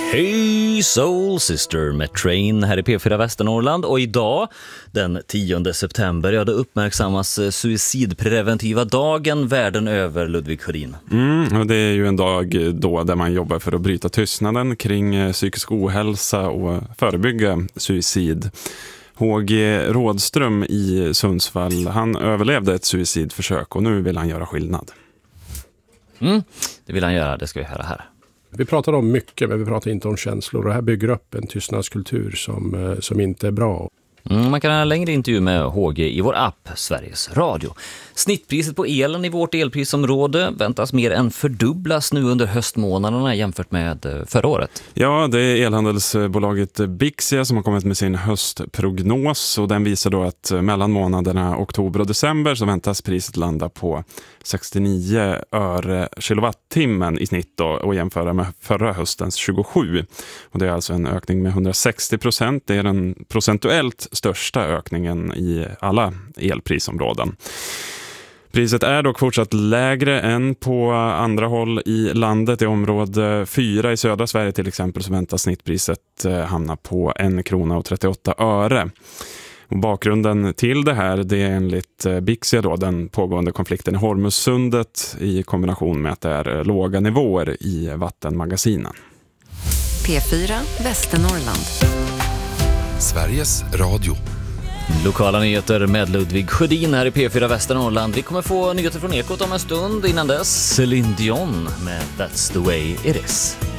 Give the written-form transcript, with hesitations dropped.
Hej Soul Sister med Train här i P4 Västernorrland, och idag den 10 september, ja, det uppmärksammas suicidpreventiva dagen världen över, Ludvig Sjödin. Och det är ju en dag då där man jobbar för att bryta tystnaden kring psykisk ohälsa och förebygga suicid. H.G. Rådström i Sundsvall, han överlevde ett suicidförsök och nu vill han göra skillnad. Det vill han göra, det ska vi höra här. Vi pratar om mycket, men vi pratar inte om känslor. Det här bygger upp en tystnadskultur som inte är bra. Man kan ha en längre intervju med HG i vår app Sveriges Radio. Snittpriset på elen i vårt elprisområde väntas mer än fördubblas nu under höstmånaderna jämfört med förra året. Ja, det är elhandelsbolaget Bixia som har kommit med sin höstprognos, och den visar då att mellan månaderna oktober och december så väntas priset landa på 69 öre kilowattimmen i snitt då, och jämföra med förra höstens 27. Och det är alltså en ökning med 160%. Det är den procentuellt största ökningen i alla elprisområden. Priset är dock fortsatt lägre än på andra håll i landet. I område 4 i södra Sverige till exempel så väntas snittpriset hamna på 1 krona och 38 öre. Och bakgrunden till det här, det är enligt Bixia då den pågående konflikten i Hormuzsundet i kombination med att det är låga nivåer i vattenmagasinen. P4 Västernorrland. Sveriges Radio. Lokala nyheter med Ludvig Sjödin här i P4 Västernorrland. Vi kommer få nyheter från Ekot om en stund. Innan dess Celine Dion med That's the way it is.